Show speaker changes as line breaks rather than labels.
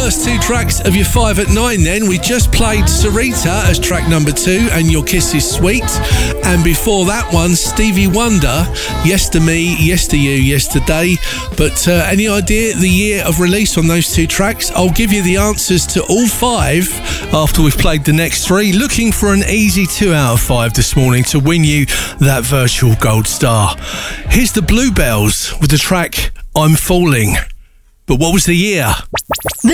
first two tracks of your 5 at 9 then. We just played Sarita as track number 2 and Your Kiss Is Sweet. And before that one, Stevie Wonder, Yes to Me, Yes to You, Yesterday. But any idea the year of release on those two tracks? I'll give you the answers to all 5 after we've played the next 3. Looking for an easy 2 out of 5 this morning to win you that virtual gold star. Here's the Bluebells with the track I'm Falling. But what was the year?